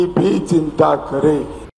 भी चिंता करे।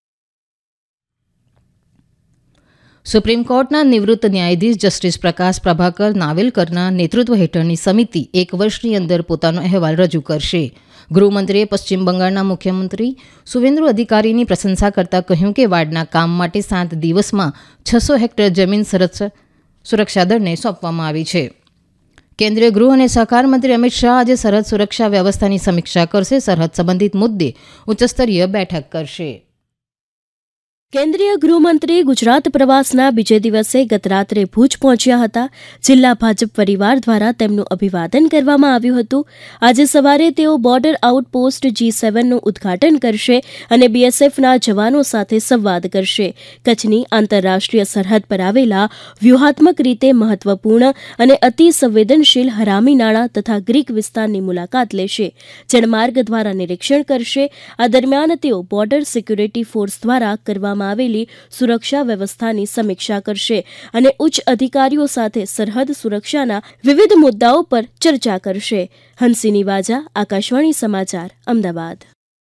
સુપ્રીમ કોર્ટના નિવૃત્ત ન્યાયાધીશ જસ્ટિસ પ્રકાશ પ્રભાકર નાવેલકરના નેતૃત્વ હેઠળની સમિતિ એક વર્ષની અંદર પોતાનો અહેવાલ રજૂ કરશે. ગૃહમંત્રીએ પશ્ચિમ બંગાળના મુખ્યમંત્રી સુવેન્દુ અધિકારીની પ્રશંસા કરતાં કહ્યું કે વાડના કામ માટે 7 દિવસમાં 600 હેક્ટર જમીન સુરક્ષા દળને સોંપવામાં આવી છે. કેન્દ્રીય ગૃહ અને સહકાર મંત્રી અમિત શાહ આજે સરહદ સુરક્ષા વ્યવસ્થાની સમીક્ષા કરશે. સરહદ સંબંધિત મુદ્દે ઉચ્ચસ્તરીય બેઠક કરશે. કેન્દ્રીય ગૃહમંત્રી ગુજરાત પ્રવાસના બીજે દિવસે ગત રાત્રે ભુજ પહોંચ્યા હતા. જિલ્લા ભાજપ પરિવાર દ્વારા તેમનું અભિવાદન કરવામાં આવ્યું હતું. આજે સવારે તેઓ બોર્ડર આઉટપોસ્ટ G7નું ઉદ્ઘાટન કરશે અને BSFના જવાનો સાથે સંવાદ કરશે. કચ્છની આંતરરાષ્ટ્રીય સરહદ પર આવેલા વ્યૂહાત્મક રીતે મહત્વપૂર્ણ અને અતિ સંવેદનશીલ હરામીનાળા તથા ગ્રીક વિસ્તારની મુલાકાત લેશે. જળમાર્ગ દ્વારા નિરીક્ષણ કરશે. આ દરમિયાન તેઓ બોર્ડર સિક્યુરિટી ફોર્સ દ્વારા કરવામાં આવેલી સુરક્ષા વ્યવસ્થાની સમીક્ષા કરશે અને ઉચ્ચ અધિકારીઓ સાથે સરહદ સુરક્ષાના વિવિધ મુદ્દાઓ પર ચર્ચા કરશે. હંસિની વાજા, આકાશવાણી સમાચાર, અમદાવાદ.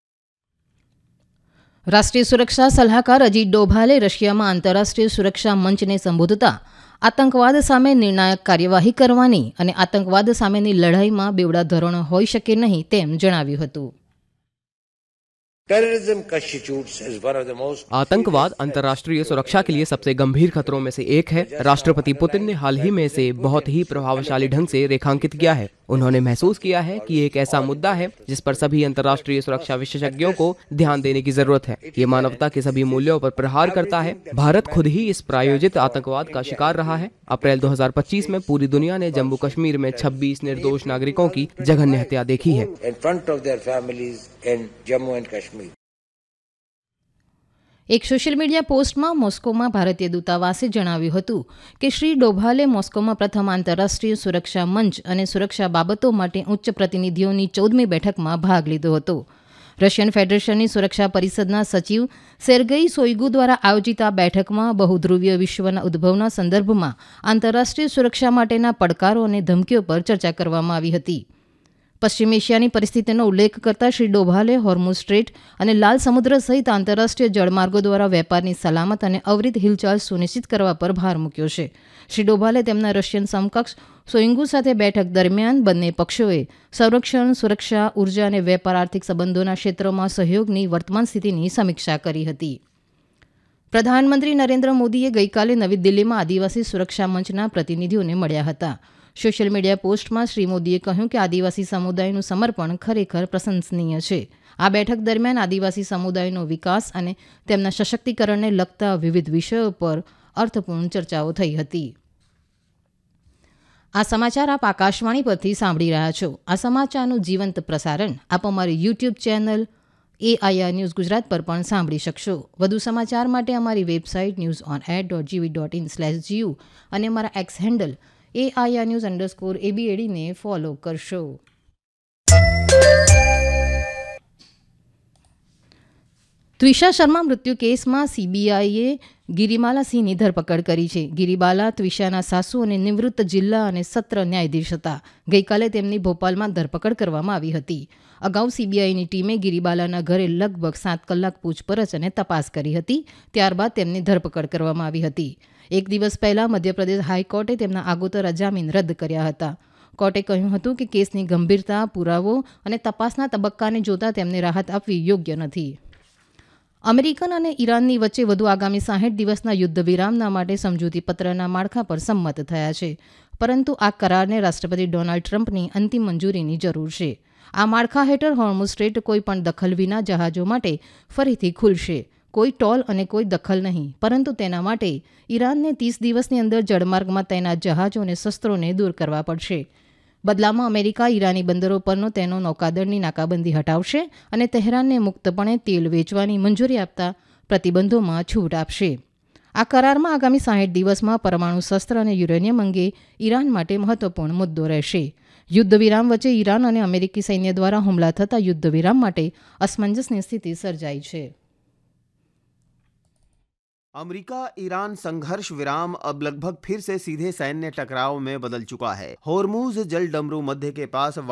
રાષ્ટ્રીય સુરક્ષા સલાહકાર અજીત ડોભાલે રશિયામાં આંતરરાષ્ટ્રીય સુરક્ષા મંચને સંબોધતા આતંકવાદ સામે નિર્ણાયક કાર્યવાહી કરવાની અને આતંકવાદ સામેની લડાઈમાં બેવડા ધોરણો હોઈ શકે નહીં તેમ જણાવ્યું હતું. आतंकवाद अंतर्राष्ट्रीय सुरक्षा के लिए सबसे गंभीर खतरों में से एक है. राष्ट्रपति पुतिन ने हाल ही में इसे बहुत ही प्रभावशाली ढंग से रेखांकित किया है. उन्होंने महसूस किया है कि ये एक ऐसा मुद्दा है जिस पर सभी अंतर्राष्ट्रीय सुरक्षा विशेषज्ञों को ध्यान देने की जरूरत है. ये मानवता के सभी मूल्यों पर प्रहार करता है. भारत खुद ही इस प्रायोजित आतंकवाद का शिकार रहा है. अप्रैल 2025 में पूरी दुनिया ने जम्मू कश्मीर में 26 निर्दोष नागरिकों की जघन्य हत्या देखी है. એક સોશિયલ મીડિયા પોસ્ટમાં મોસ્કોમાં ભારતીય દૂતાવાસે જણાવ્યું હતું કે શ્રી ડોભાલે મોસ્કોમાં પ્રથમ આંતરરાષ્ટ્રીય સુરક્ષા મંચ અને સુરક્ષા બાબતો માટે ઉચ્ચ પ્રતિનિધિઓની 14મી બેઠકમાં ભાગ લીધો હતો. રશિયન ફેડરેશનની સુરક્ષા પરિષદના સચિવ સેર્ગેઈ સોઈગુ દ્વારા આયોજિત આ બેઠકમાં બહુધ્રુવીય વિશ્વના ઉદ્ભવના સંદર્ભમાં આંતરરાષ્ટ્રીય સુરક્ષા માટેના પડકારો અને ધમકીઓ પર ચર્ચા કરવામાં આવી હતી. પશ્ચિમ એશિયાની પરિસ્થિતિનો ઉલ્લેખ કરતાં શ્રી ડોભાલે હોર્મુઝ સ્ટ્રેટ અને લાલ સમુદ્ર સહિત આંતરરાષ્ટ્રીય જળમાર્ગો દ્વારા વેપારની સલામત અને અવિરત હિલચાલ સુનિશ્ચિત કરવા પર ભાર મૂક્યો છે. શ્રી ડોભાલે તેમના રશિયન સમકક્ષ સોઈગુ સાથે બેઠક દરમિયાન બંને પક્ષોએ સંરક્ષણ, સુરક્ષા, ઉર્જા અને વેપાર આર્થિક સંબંધોના ક્ષેત્રોમાં સહયોગની વર્તમાન સ્થિતિની સમીક્ષા કરી હતી. પ્રધાનમંત્રી નરેન્દ્ર મોદીએ ગઈકાલે નવી દિલ્હીમાં આદિવાસી સુરક્ષા મંચના પ્રતિનિધિઓને મળ્યા હતા. સોશિયલ મીડિયા પોસ્ટમાં શ્રી મોદીએ કહ્યું કે આદિવાસી સમુદાયનું સમર્પણ ખરેખર પ્રશંસનીય છે. આ બેઠક દરમિયાન આદિવાસી સમુદાયનો વિકાસ અને તેમના સશક્તિકરણને લગતા વિવિધ વિષયો પર અર્થપૂર્ણ ચર્ચાઓ થઈ હતી. આ સમાચાર આપ આકાશવાણી પરથી સાંભળી રહ્યા છો. આ સમાચારનું જીવંત પ્રસારણ આપ અમારી YouTube channel AIR news Gujarat પર પણ સાંભળી શકશો. વધુ સમાચાર માટે અમારી વેબસાઇટ newsonair.gv.in/gu અને અમારા એક્સ હેન્ડલ AIR News_ABAD ને ફોલો કરશો. ત્વિષા શર્મા મૃત્યુ કેસમાં CBIએ ગિરિમાલા સિંહની ધરપકડ કરી છે. ગિરિબાલા ત્વિષાના સાસુ અને નિવૃત્ત જિલ્લા અને સત્ર ન્યાયાધીશ હતા. ગઈકાલે તેમની ભોપાલમાં ધરપકડ કરવામાં આવી હતી. અગાઉ CBIની ટીમે ગિરિબાલાના ઘરે લગભગ 7 કલાક પૂછપરછ અને તપાસ કરી હતી. ત્યારબાદ તેમની ધરપકડ કરવામાં આવી હતી. એક દિવસ પહેલા મધ્યપ્રદેશ હાઈકોર્ટે તેમના આગોતરા જામીન રદ કર્યા હતા. કોર્ટે કહ્યું હતું કે કેસની ગંભીરતા, પુરાવો અને તપાસના તબક્કાને જોતા તેમને રાહત આપવી યોગ્ય નથી. અમેરિકન અને ઈરાનની વચ્ચે વધુ આગામી 60 દિવસના યુદ્ધ વિરામના માટે સમજૂતી પત્રના માળખા પર સંમત થયા છે. પરંતુ આ કરારને રાષ્ટ્રપતિ ડોનાલ્ડ ટ્રમ્પની અંતિમ મંજૂરીની જરૂર છે. આ માળખા હેઠળ હોર્મુઝ સ્ટ્રેટ કોઈપણ દખલ વિના જહાજો માટે ફરીથી ખુલશે. કોઈ ટોલ અને કોઈ દખલ નહીં, પરંતુ તેના માટે ઈરાનને 30 દિવસની અંદર જળમાર્ગમાં તૈનાત જહાજો અને શસ્ત્રોને દૂર કરવા પડશે. બદલામાં અમેરિકા ઈરાની બંદરો પરનો તેનો નૌકાદળની નાકાબંધી હટાવશે અને તહેરાનને મુક્તપણે તેલ વેચવાની મંજૂરી આપતા પ્રતિબંધોમાં છૂટ આપશે. આ કરારમાં આગામી 60 દિવસમાં પરમાણુ શસ્ત્ર અને યુરેનિયમ અંગે ઈરાન માટે મહત્વપૂર્ણ મુદ્દો રહેશે. યુદ્ધ વિરામ વચ્ચે ઈરાન અને અમેરિકી સૈન્ય દ્વારા હુમલા થતાં યુદ્ધ વિરામ માટે અસમંજસની સ્થિતિ સર્જાઈ છે. अमेरिका ईरान संघर्ष विराम अब लगभग फिर से सीधे सैन्य टकराव में बदल चुका है. होर्मुज जल डमरू मध्य के पास